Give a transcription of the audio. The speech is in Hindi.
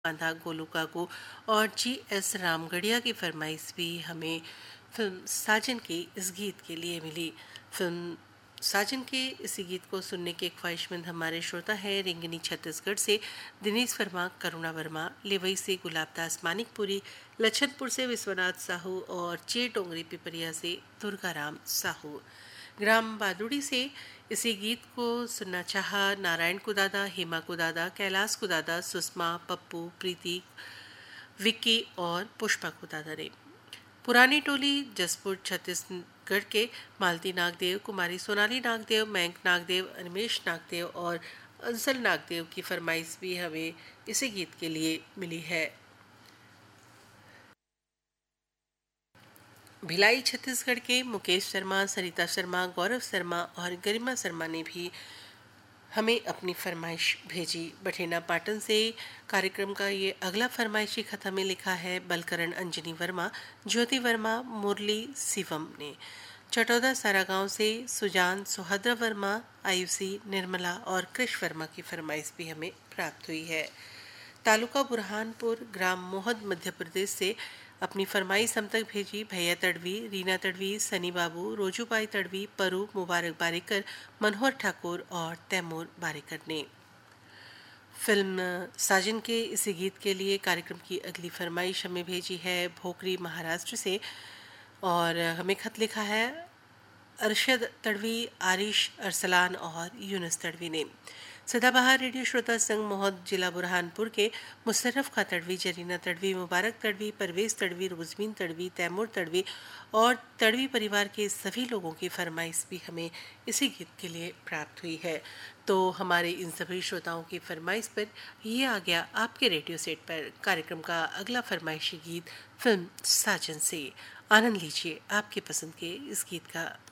बांधा गोलू काकू और GS रामगढ़िया की फरमाइश भी हमें फिल्म साजन के इस गीत के लिए मिली। फिल्म साजन के इसी गीत को सुनने के ख्वाहिशमंद हमारे श्रोता हैं रिंगनी छत्तीसगढ़ से दिनेश वर्मा, करुणा वर्मा, लेवई से गुलाबदास मानिकपुरी, लछनपुर से विश्वनाथ साहू और चेटोंगरी पिपरिया से दुर्गाराम साहू। ग्राम बादुड़ी से इसी गीत को सुनना चाहा नारायण कुदादा, हेमा कुदादा, कैलाश कुदादा, सुषमा, पप्पू, प्रीति, विक्की और पुष्पा कुदादा ने। पुरानी टोली जसपुर छत्तीसगढ़ के मालती नागदेव, कुमारी सोनाली नागदेव, मयंक नागदेव, अनिमेश नागदेव और अंसल नागदेव की फरमाइश भी हमें इसी गीत के लिए मिली है। भिलाई छत्तीसगढ़ के मुकेश शर्मा, सरिता शर्मा, गौरव शर्मा और गरिमा शर्मा ने भी हमें अपनी फरमाइश भेजी। बठेना पाटन से कार्यक्रम का ये अगला फरमाइशी खत हमें लिखा है बलकरण अंजनी वर्मा, ज्योति वर्मा, मुरली शिवम ने। चटौदा सारागांव से सुजान, सुहद्रा वर्मा, आयुषी, निर्मला और कृष वर्मा की फरमाइश भी हमें प्राप्त हुई है। तालुका बुरहानपुर, ग्राम मोहद, मध्य प्रदेश से अपनी फरमाइश हम तक भेजी भैया तड़वी, रीना तड़वी, सनी बाबू, रोजूबाई तड़वी, परू, मुबारक बारिकर, मनोहर ठाकुर और तैमूर बारिकर ने। फिल्म साजन के इसी गीत के लिए कार्यक्रम की अगली फरमाइश हमें भेजी है भोकरी, महाराष्ट्र से और हमें खत लिखा है अरशद तड़वी, आरिश अरसलान और यूनुस तड़वी ने। सदाबहार रेडियो श्रोता संघ मोहद, जिला बुरहानपुर के मुशर्रफ खां तड़वी, जरीना तड़वी, मुबारक तड़वी, परवेज तड़वी, रोजमीन तड़वी, तैमूर तड़वी और तड़वी परिवार के सभी लोगों की फरमाइश भी हमें इसी गीत के लिए प्राप्त हुई है। तो हमारे इन सभी श्रोताओं की फरमाइश पर ये आ गया आपके रेडियो सेट पर कार्यक्रम का अगला फरमाइशी गीत फिल्म साजन से। आनंद लीजिए आपके पसंद के इस गीत का।